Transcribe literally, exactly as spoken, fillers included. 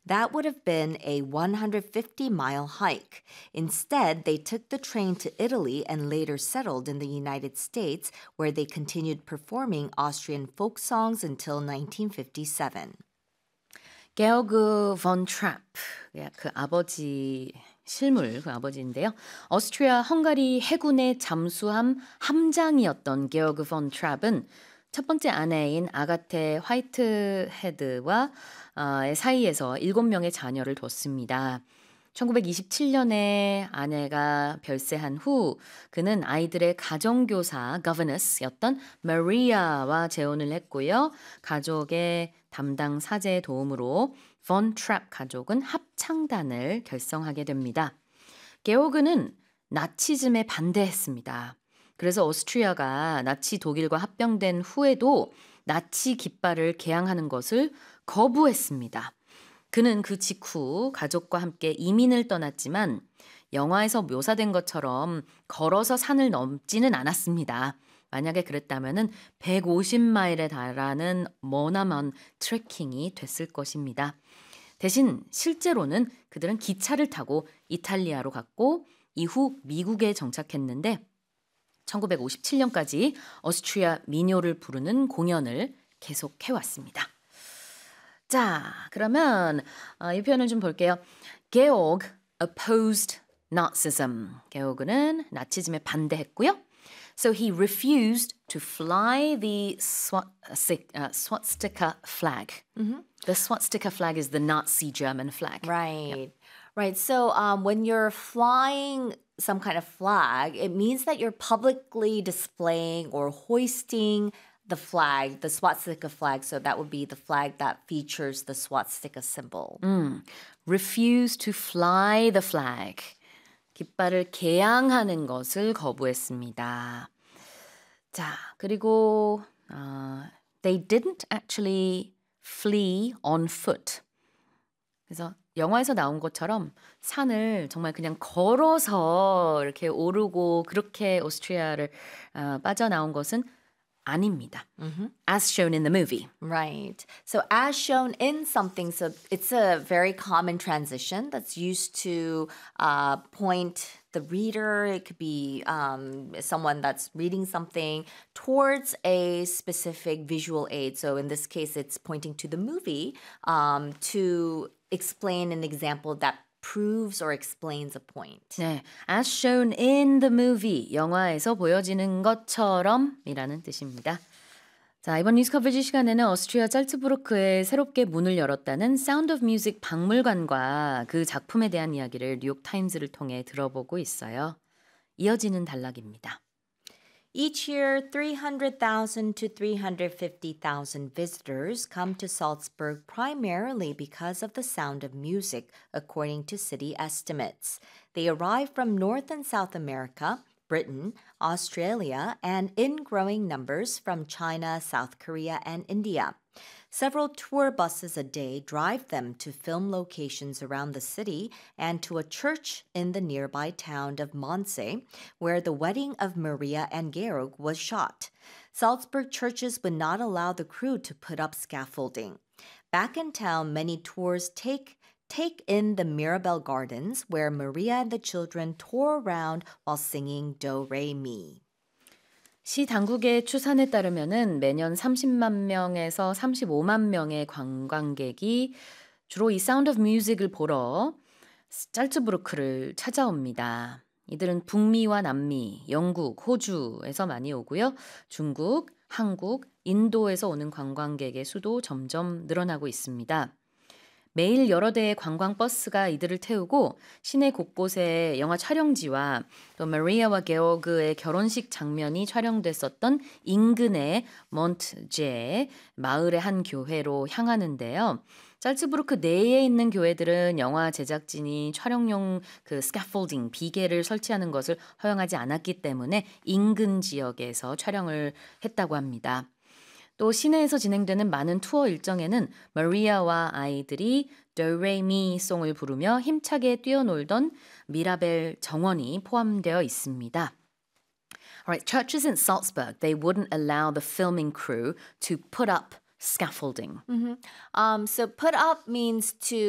That would have been a one hundred fifty mile hike. Instead, they took the train to Italy and later settled in the United States, where they continued performing Austrian folk songs until nineteen fifty-seven. 게오그 본 트랍, 그 아버지 실물, 그 아버지인데요. 어스트리아 헝가리 해군의 잠수함 함장이었던 게오그 본 트랍은 첫 번째 아내인 아가테 화이트헤드와 의 사이에서 일곱 명의 자녀를 뒀습니다. 천구백이십칠 년에 아내가 별세한 후 그는 아이들의 가정교사 governess였던 마리아와 재혼을 했고요. 가족의 담당 사제의 도움으로 본 트랍 가족은 합창단을 결성하게 됩니다. 게오그는 나치즘에 반대했습니다. 그래서 오스트리아가 나치 독일과 합병된 후에도 나치 깃발을 개양하는 것을 거부했습니다. 그는 그 직후 가족과 함께 이민을 떠났지만 영화에서 묘사된 것처럼 걸어서 산을 넘지는 않았습니다. 만약에 그랬다면 백오십 마일에 달하는 머나먼 트레킹이 됐을 것입니다. 대신 실제로는 그들은 기차를 타고 이탈리아로 갔고 이후 미국에 정착했는데 천구백오십칠 년까지 오스트리아 민요를 부르는 공연을 계속해왔습니다. 자, 그러면 어, 이 표현을 좀 볼게요. Georg opposed Nazism. 게오그는 나치즘에 반대했고요. So he refused to fly the swastika, uh, swastika flag. Mm-hmm. The swastika flag is the Nazi German flag. Right. Yep. Right. So um, when you're flying some kind of flag, it means that you're publicly displaying or hoisting the flag, the swastika flag. So that would be the flag that features the swastika symbol. 음, refuse to fly the flag. 깃발을 개양하는 것을 거부했습니다. 자, 그리고 uh, they didn't actually flee on foot. 그래서 영화에서 나온 것처럼 산을 정말 그냥 걸어서 이렇게 오르고 그렇게 오스트리아를 어, 빠져나온 것은 아닙니다. Mm-hmm. As shown in the movie. Right. So as shown in something, so it's a very common transition that's used to uh, point the reader. It could be um, someone that's reading something towards a specific visual aid. So in this case, it's pointing to the movie um, to explain an example that proves or explains a point. 네, as shown in the movie, 영화에서 보여지는 것처럼 이라는 뜻입니다. 자, 이번 뉴스 커버지 시간에는 오스트리아 잘츠부르크에 새롭게 문을 열었다는 사운드 오브 뮤직 박물관과 그 작품에 대한 이야기를 뉴욕타임즈를 통해 들어보고 있어요. 이어지는 단락입니다. Each year, three hundred thousand to three hundred fifty thousand visitors come to Salzburg primarily because of the sound of music, according to city estimates. They arrive from North and South America, Britain, Australia, and in growing numbers from China, South Korea, and India. Several tour buses a day drive them to film locations around the city and to a church in the nearby town of Monse, where the wedding of Maria and Georg was shot. Salzburg churches would not allow the crew to put up scaffolding. Back in town, many tours take take in the Mirabel Gardens, where Maria and the children tour around while singing Do Re Mi. 시 당국의 추산에 따르면은 매년 삼십만 명에서 삼십오만 명의 관광객이 주로 이 사운드 오브 뮤직을 보러 짤츠부르크를 찾아옵니다. 이들은 북미와 남미, 영국, 호주에서 많이 오고요. 중국, 한국, 인도에서 오는 관광객의 수도 점점 늘어나고 있습니다. 매일 여러 대의 관광버스가 이들을 태우고 시내 곳곳에 영화 촬영지와 또 마리아와 게오그의 결혼식 장면이 촬영됐었던 인근의 몬트제 마을의 한 교회로 향하는데요. 짤츠부르크 내에 있는 교회들은 영화 제작진이 촬영용 그 스캐폴딩, 비계를 설치하는 것을 허용하지 않았기 때문에 인근 지역에서 촬영을 했다고 합니다. 또 시내에서 진행되는 많은 투어 일정에는 마리아와 아이들이 Do Re Mi 송을 부르며 힘차게 뛰어놀던 미라벨 정원이 포함되어 있습니다. Alright, churches in Salzburg, they wouldn't allow the filming crew to put up scaffolding. Mm-hmm. Um, so put up means to